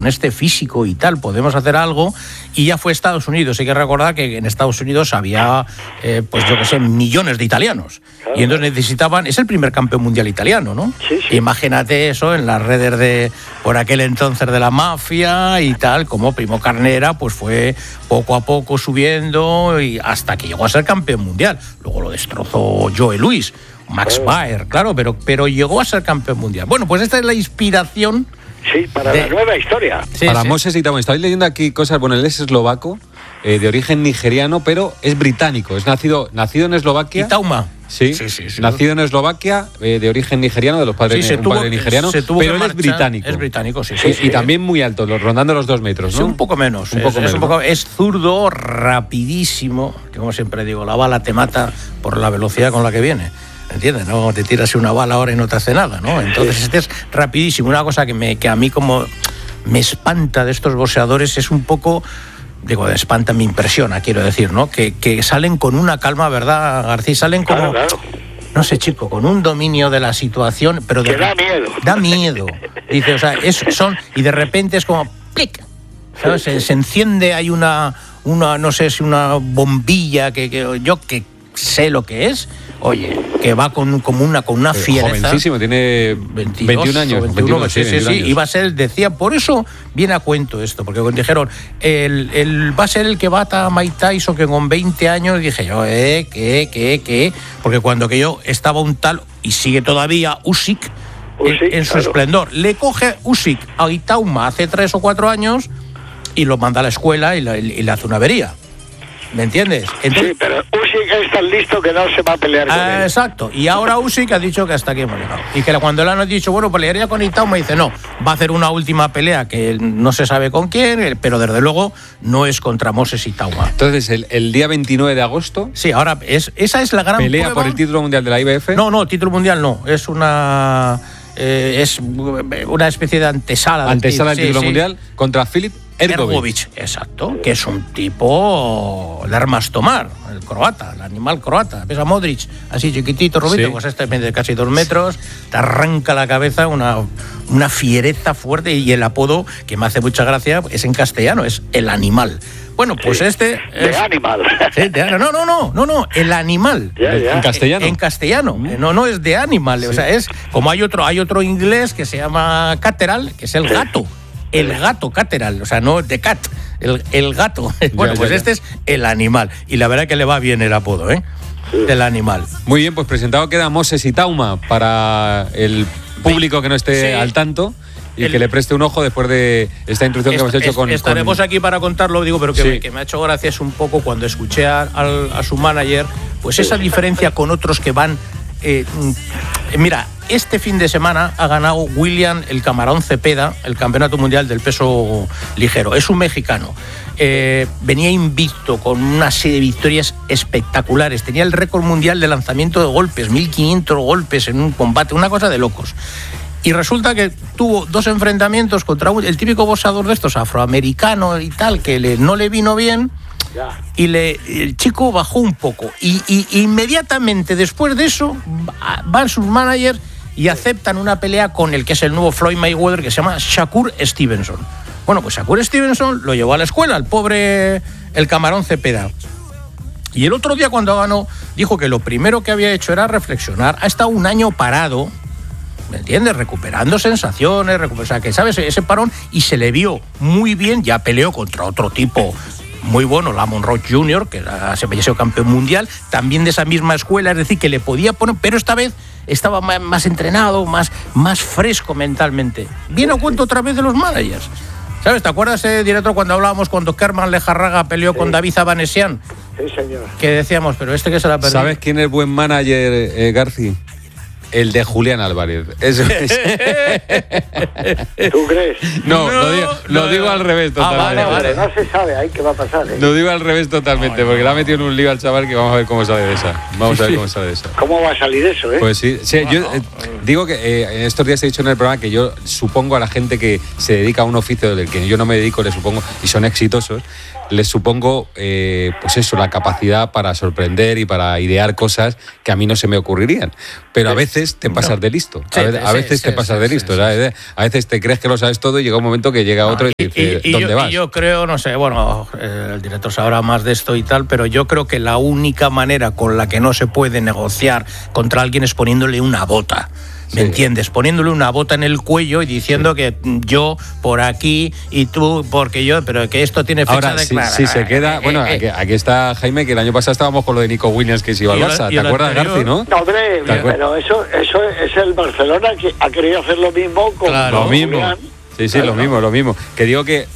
este físico y tal podemos hacer algo, y ya fue a Estados Unidos. Hay que recordar que en Estados Unidos había, pues yo que sé, millones de italianos, y entonces necesitaban, es el primer campeón mundial italiano, ¿no? Sí. Imagínate eso en las redes de, por aquel entonces, de la mafia y tal, como Primo Carnera, pues fue poco a poco subiendo y hasta que llegó a ser campeón mundial. Luego lo destrozó Joe Louis, Max Baer, claro, pero llegó a ser campeón mundial. Bueno, pues esta es la inspiración. Sí, para la nueva historia. Sí, para sí. Moses Itauma. Estáis leyendo aquí cosas, bueno, él es eslovaco, de origen nigeriano, pero es británico. Es nacido en Eslovaquia. Itauma. Sí. Nacido en Eslovaquia, de origen nigeriano, de los padres, Sí, padre nigeriano, pero él es británico. Es británico, sí. Y también muy alto, rondando los 2 metros, ¿no? Sí, un poco menos. Es zurdo, rapidísimo, que como siempre digo, la bala te mata por la velocidad con la que viene. ¿Entiendes? No te tiras una bala ahora y no te hace nada, ¿no? Entonces este es rapidísimo. Una cosa que a mí como me espanta de estos boxeadores es un poco, digo, espanta, me impresiona, quiero decir, ¿no? Que salen con una calma, ¿verdad, García? Salen como, claro. No sé, chico, con un dominio de la situación, pero que da miedo. Da miedo. Dice, o sea, y de repente es como ¡plic! ¿Sabes? Se enciende, hay una no sé si una bombilla que yo que sé lo que es. Oye, que va con una fiereza. Jovencísimo, tiene 21 años. 21, sí, años. Iba a ser, decía, por eso viene a cuento esto, porque cuando dijeron, va a ser el que bata a Mike Tyson, que con 20 años, dije yo, ¿qué? Porque cuando que yo estaba un tal, y sigue todavía, Usyk en su esplendor. Le coge Usyk a Itauma hace 3 o 4 años y lo manda a la escuela y le hace una avería. ¿Me entiendes? Entonces, sí, pero Usyk es tan listo que no se va a pelear con él. Exacto. Y ahora Usyk ha dicho que hasta aquí hemos llegado. Y que cuando le han dicho, bueno, pelearía con Itauma, dice, no, va a hacer una última pelea que no se sabe con quién, pero desde luego no es contra Moses Itauma. Entonces, el día 29 de agosto... Sí, ahora, esa es la gran pelea prueba. Por el título mundial de la IBF. No, título mundial no. Es una especie de antesala del título mundial contra Filip Hrgović. Exacto, que es un tipo de armas tomar, el croata, el animal croata. Ves a Modric, así chiquitito, rubito, pues este mide casi 2 metros, te arranca la cabeza, una fiereza fuerte, y el apodo, que me hace mucha gracia, es en castellano, es el animal. Bueno, pues de animal. Sí, no, el animal. En castellano. En castellano. No es de animal. Sí. O sea, es como hay otro inglés que se llama Cateral, que es el gato. El gato Cateral, o sea, no de cat, el gato. Bueno, pues este es el animal. Y la verdad que le va bien el apodo, del animal. Muy bien, pues presentado queda Moses Itauma para el público que no esté al tanto. Y que le preste un ojo después de esta introducción que hemos hecho con... Estaremos aquí para contarlo, digo, pero que me ha hecho gracia es un poco cuando escuché a su manager, pues esa diferencia con otros que van... mira, este fin de semana ha ganado William el Camarón Cepeda el campeonato mundial del peso ligero. Es un mexicano. Venía invicto con una serie de victorias espectaculares. Tenía el récord mundial de lanzamiento de golpes, 1500 golpes en un combate, una cosa de locos. Y resulta que tuvo 2 enfrentamientos contra el típico boxeador de estos, afroamericano y tal, que no le vino bien. Y el chico bajó un poco. Y inmediatamente después de eso van sus managers y aceptan una pelea con el que es el nuevo Floyd Mayweather, que se llama Shakur Stevenson. Bueno, pues Shakur Stevenson lo llevó a la escuela, el pobre el Camarón Cepeda. Y el otro día cuando ganó, dijo que lo primero que había hecho era reflexionar. Ha estado un año parado, ¿me entiendes? Recuperando sensaciones, o sea, que sabes, ese parón, y se le vio muy bien. Ya peleó contra otro tipo muy bueno, Lamont Roach Jr., que se había sido campeón mundial, también de esa misma escuela, es decir, que le podía poner, pero esta vez estaba más entrenado, más fresco mentalmente. Viene a cuento otra vez de los managers. ¿Sabes? ¿Te acuerdas, director, cuando hablábamos cuando Kerman Lejarraga peleó con David Abanesian? Sí, señor. Que decíamos, pero que se la perdió. ¿Sabes quién es buen manager, García? El de Julián Álvarez. Eso es. ¿Tú crees? No, lo digo al revés totalmente. Vale. No se sabe ahí qué va a pasar. Lo digo al revés totalmente, porque le ha metido en un lío al chaval que vamos a ver cómo sale de esa. ¿Cómo va a salir eso, Pues sí, yo digo que en estos días he dicho en el programa que yo supongo a la gente que se dedica a un oficio del que yo no me dedico, le supongo, y son exitosos, les supongo, pues eso, la capacidad para sorprender y para idear cosas que a mí no se me ocurrirían. Pero a veces veces te pasas de listo. A veces te pasas de listo. A veces te crees que lo sabes todo y llega un momento que llega otro y dice, ¿dónde vas? Yo creo, no sé, bueno, el director sabrá más de esto y tal, pero yo creo que la única manera con la que no se puede negociar contra alguien es poniéndole una bota. ¿Me entiendes? Poniéndole una bota en el cuello y diciendo que yo por aquí y tú porque yo, pero que esto tiene fecha de clara. Si se queda, bueno, aquí está Jaime, que el año pasado estábamos con lo de Nico Williams que se iba al Barça. ¿Te acuerdas, Garci, no? No, hombre, pero eso es el Barcelona que ha querido hacer lo mismo con lo mismo. Sí, claro. lo mismo. Que digo que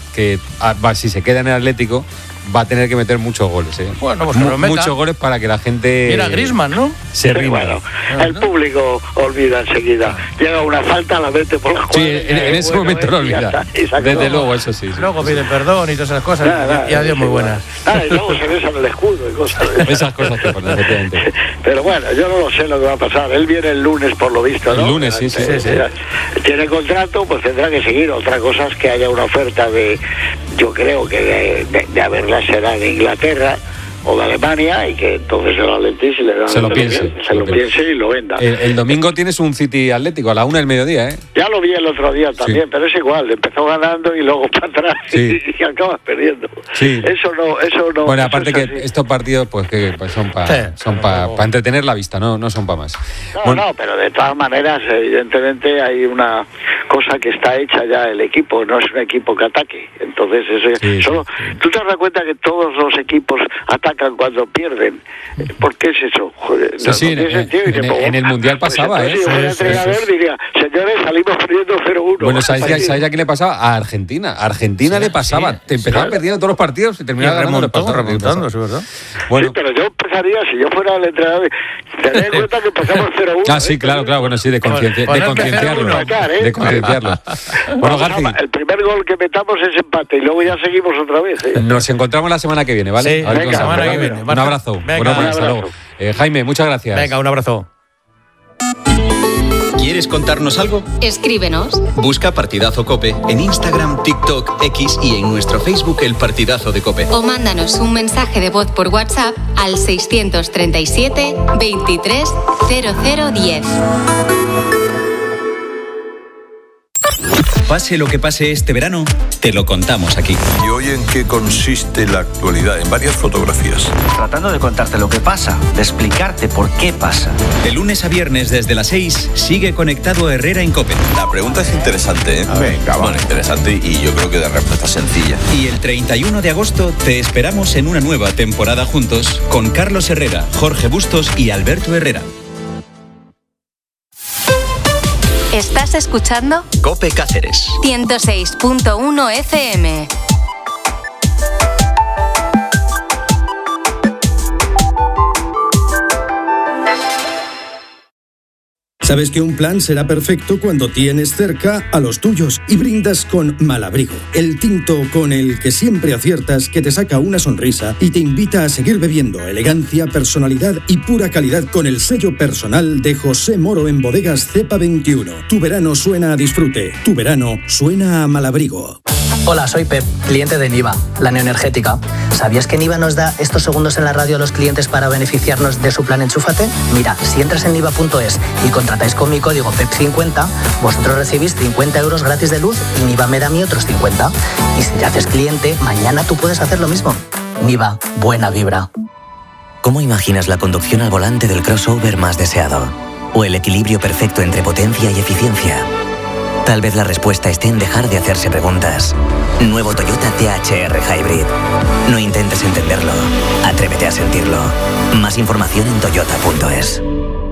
si se queda en el Atlético va a tener que meter muchos goles, ¿eh? Bueno, pues muchos goles para que la gente... Mira Griezmann, ¿no? Se rinda. Bueno, el público olvida enseguida. Llega una falta, la mete por la cuadra. Sí, en ese momento lo olvida. Desde luego, eso sí. Luego pide perdón y todas esas cosas. Y adiós, muy buenas. Y luego se besan el escudo y cosas. Esas cosas que ponen, efectivamente. Pero bueno, yo no lo sé lo que va a pasar. Él viene el lunes, por lo visto, ¿no? El lunes, sí. Tiene contrato, pues tendrá que seguir. Otra cosa es que haya una oferta yo creo que de haberla será de Inglaterra o de Alemania, y que entonces el Atleti se lo piense y lo venda. El domingo tienes un City Atlético a la 1:00 del mediodía, ¿eh? Ya lo vi el otro día también, pero es igual, empezó ganando y luego para atrás y acabas perdiendo. Sí. Eso no. Bueno, aparte que estos partidos pues son para entretener la vista, no son para más. No, pero de todas maneras, evidentemente hay una cosa que está hecha ya el equipo, no es un equipo que ataque. Entonces eso ¿tú te das cuenta que todos los equipos atacan cuando pierden? ¿Por qué es eso? Joder, en el Mundial pasaba, pues entonces, yo entrenador diría, señores, salimos perdiendo 0-1. Bueno, ¿sabes a quién le pasaba? A Argentina. A Argentina le pasaba. Te empezaba perdiendo todos los partidos y terminaba remontando, ¿es verdad? Bueno. Sí, pero yo empezaría, si yo fuera el entrenador, tener en cuenta que pasamos 0-1. Ah, sí, claro, bueno, sí, de concienciarlo. De concienciarlo. Bueno, Garci, el primer gol que metamos es empate y luego ya seguimos otra vez. Nos encontramos la semana que viene, ¿vale? Sí, la semana que viene. Un abrazo. Venga, hasta luego. Jaime, muchas gracias. Venga, un abrazo. ¿Quieres contarnos algo? Escríbenos. Busca Partidazo COPE en Instagram, TikTok, X y en nuestro Facebook El Partidazo de COPE. O mándanos un mensaje de voz por WhatsApp al 637 23 0010. Pase lo que pase este verano, te lo contamos aquí. ¿Y hoy en qué consiste la actualidad? En varias fotografías. Tratando de contarte lo que pasa, de explicarte por qué pasa. De lunes a viernes desde las 6, sigue conectado a Herrera en COPE. La pregunta es interesante, ¿eh? Venga, bueno, interesante y yo creo que de respuesta sencilla. Y el 31 de agosto te esperamos en una nueva temporada juntos con Carlos Herrera, Jorge Bustos y Alberto Herrera. ¿Estás escuchando? COPE Cáceres 106.1 FM. Sabes que un plan será perfecto cuando tienes cerca a los tuyos y brindas con Malabrigo, el tinto con el que siempre aciertas, que te saca una sonrisa y te invita a seguir bebiendo. Elegancia, personalidad y pura calidad con el sello personal de José Moro en Bodegas Cepa 21. Tu verano suena a disfrute, tu verano suena a Malabrigo. Hola, soy Pep, cliente de Niva, la neoenergética. ¿Sabías que Niva nos da estos segundos en la radio a los clientes para beneficiarnos de su plan Enchúfate? Mira, si entras en niva.es y contratáis con mi código PEP50, vosotros recibís 50 euros gratis de luz y Niva me da a mí otros 50. Y si te haces cliente, mañana tú puedes hacer lo mismo. Niva, buena vibra. ¿Cómo imaginas la conducción al volante del crossover más deseado? ¿O el equilibrio perfecto entre potencia y eficiencia? Tal vez la respuesta esté en dejar de hacerse preguntas. Nuevo Toyota THR Hybrid. No intentes entenderlo. Atrévete a sentirlo. Más información en toyota.es.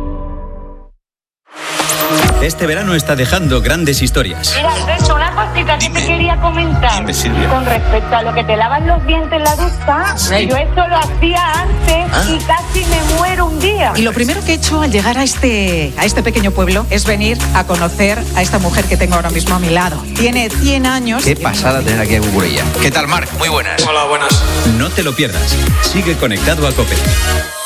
Este verano está dejando grandes historias. Mira, Alberto, una cosita que te quería comentar. Dime, Silvia. Con respecto a lo que te lavan los dientes en la ducha, yo esto lo hacía antes y casi me muero un día. Y lo primero que he hecho al llegar a este pequeño pueblo es venir a conocer a esta mujer que tengo ahora mismo a mi lado. Tiene 100 años. Qué pasada tener aquí a Cucurella. ¿Qué tal, Marc? Muy buenas. Hola, buenas. No te lo pierdas. Sigue conectado a COPE.